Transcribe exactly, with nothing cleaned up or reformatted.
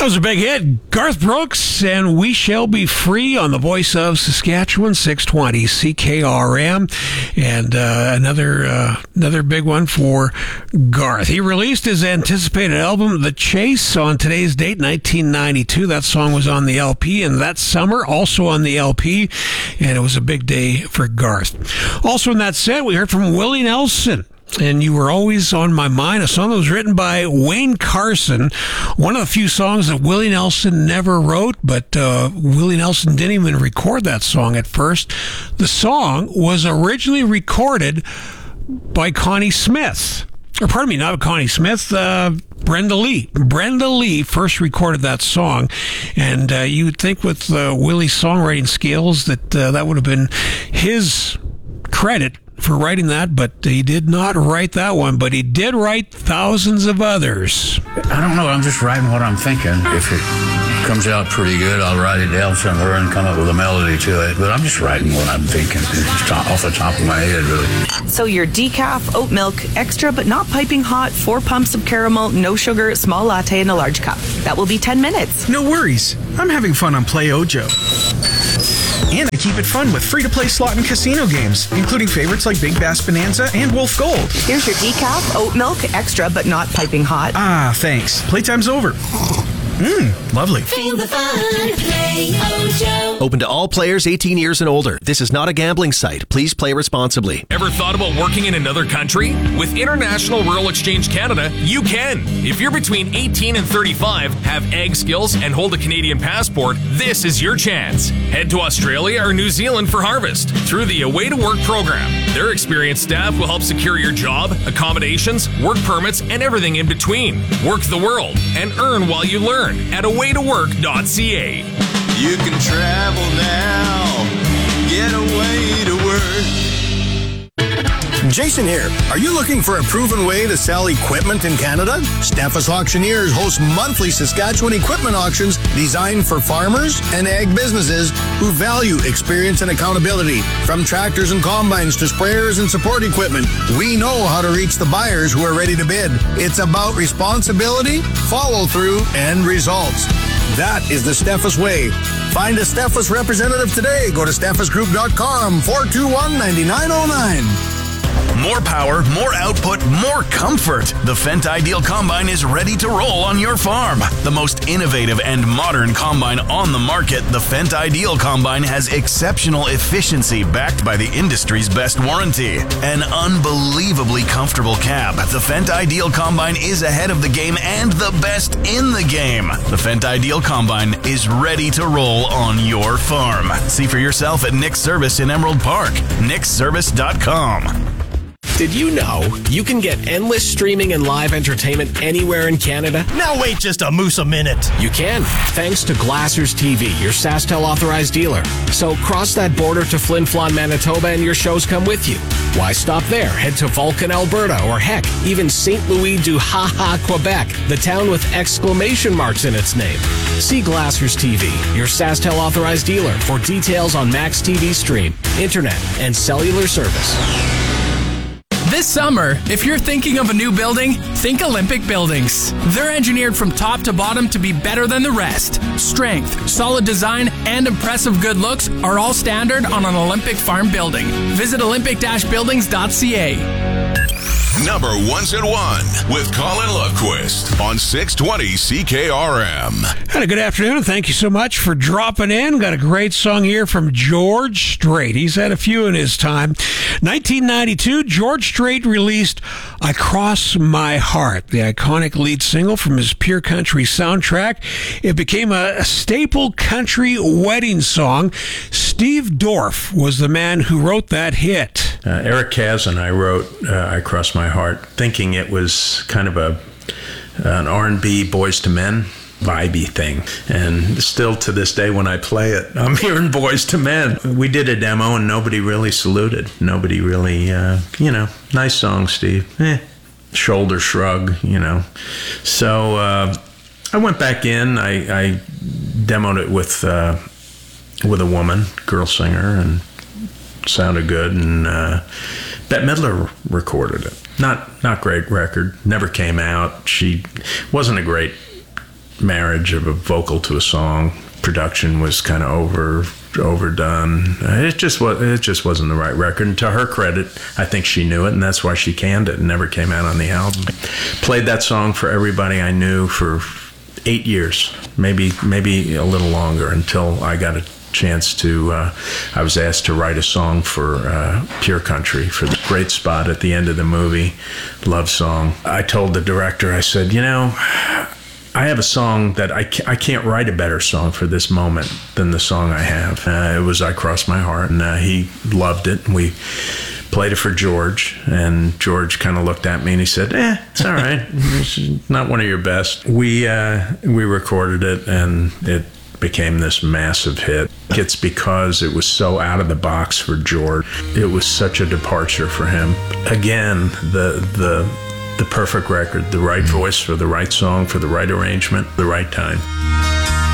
was a big hit. Garth Brooks and We Shall Be Free on the Voice of Saskatchewan, six twenty C K R M. And uh, another uh, another big one for Garth. He released his anticipated album, The Chase, on today's date, nineteen ninety-two. That song was on the L P, and that summer, also on the L P. And it was a big day for Garth. Also in that set, we heard from Willie Nelson. And You Were Always on My Mind, a song that was written by Wayne Carson, one of the few songs that Willie Nelson never wrote, but uh, Willie Nelson didn't even record that song at first. The song was originally recorded by Connie Smith. Or pardon me, not Connie Smith, uh, Brenda Lee. Brenda Lee first recorded that song, and uh, you would think with uh, Willie's songwriting skills that uh, that would have been his credit for writing that, but he did not write that one, but he did write thousands of others. I don't know, I'm just writing what I'm thinking. If it comes out pretty good, I'll write it down somewhere and come up with a melody to it, but I'm just writing what I'm thinking. It's off the top of my head, really. So your decaf, oat milk, extra but not piping hot, four pumps of caramel, no sugar, small latte in a large cup. That will be ten minutes. No worries. I'm having fun on Play Ojo. And I keep it fun with free-to-play slot and casino games, including favorites like Big Bass Bonanza and Wolf Gold. Here's your decaf, oat milk, extra but not piping hot. Ah, thanks. Playtime's over. Mmm, lovely. Feel the fun. Play Ojo. Open to all players eighteen years and older. This is not a gambling site. Please play responsibly. Ever thought about working in another country? With International Rural Exchange Canada, you can. If you're between eighteen and thirty-five, have ag skills, and hold a Canadian passport, this is your chance. Head to Australia or New Zealand for harvest through the Away to Work program. Their experienced staff will help secure your job, accommodations, work permits, and everything in between. Work the world and earn while you learn at away to work dot c a. You can travel now, get away to work. Jason here. Are you looking for a proven way to sell equipment in Canada? Steffes Auctioneers hosts monthly Saskatchewan equipment auctions designed for farmers and ag businesses who value experience and accountability. From tractors and combines to sprayers and support equipment, we know how to reach the buyers who are ready to bid. It's about responsibility, follow-through, and results. That is the Steffes way. Find a Steffes representative today. Go to steffes group dot com, four two one, nine nine zero nine. More power, more output, more comfort. The Fendt Ideal Combine is ready to roll on your farm. The most innovative and modern combine on the market, the Fendt Ideal Combine has exceptional efficiency backed by the industry's best warranty. An unbelievably comfortable cab. The Fendt Ideal Combine is ahead of the game and the best in the game. The Fendt Ideal Combine is ready to roll on your farm. See for yourself at Nick's Service in Emerald Park. Nicks Service dot com. Did you know you can get endless streaming and live entertainment anywhere in Canada? Now wait just a moose a minute. You can, thanks to Glassers T V, your SaskTel authorized dealer. So cross that border to Flin Flon, Manitoba, and your shows come with you. Why stop there? Head to Vulcan, Alberta, or heck, even Saint Louis du Ha-Ha, Quebec, the town with exclamation marks in its name. See Glassers T V, your SaskTel authorized dealer, for details on Max T V Stream, internet, and cellular service. This summer, if you're thinking of a new building, think Olympic Buildings. They're engineered from top to bottom to be better than the rest. Strength, solid design, and impressive good looks are all standard on an Olympic Farm building. Visit olympic dash buildings dot c a. Number One's at One with Colin Lundquist on six twenty C K R M. And a good afternoon, and thank you so much for dropping in. Got a great song here from George Strait. He's had a few in his time. nineteen ninety-two, George Strait released I Cross My Heart, the iconic lead single from his Pure Country soundtrack. It became a staple country wedding song. Steve Dorff was the man who wrote that hit. Uh, Eric Kaz and I wrote uh, I Cross My Heart, thinking it was kind of a an R and B Boys to Men vibey thing. And still to this day when I play it, I'm hearing Boys to Men. We did a demo and nobody really saluted. Nobody really, uh, you know, nice song, Steve. Eh, shoulder shrug, you know. So uh, I went back in. I, I demoed it with uh, with a woman, girl singer, and sounded good. And uh, Bette Midler recorded it. Not not great record. Never came out. She wasn't a great marriage of a vocal to a song. Production was kind of over overdone. It just was. It just wasn't the right record. And to her credit, I think she knew it, and that's why she canned it and never came out on the album. Played that song for everybody I knew for eight years, maybe maybe a little longer, until I got a chance to. Uh, I was asked to write a song for uh, Pure Country for the great spot at the end of the movie, love song. I told the director, I said, you know, I have a song that I can't, I can't write a better song for this moment than the song I have. Uh, it was I Cross My Heart, and uh, he loved it. And we played it for George, and George kind of looked at me and he said, eh, it's all right. It's not one of your best. We, uh, we recorded it, and it became this massive hit. It's because it was so out of the box for George. It was such a departure for him. Again, the the... the perfect record, the right voice for the right song, for the right arrangement, the right time.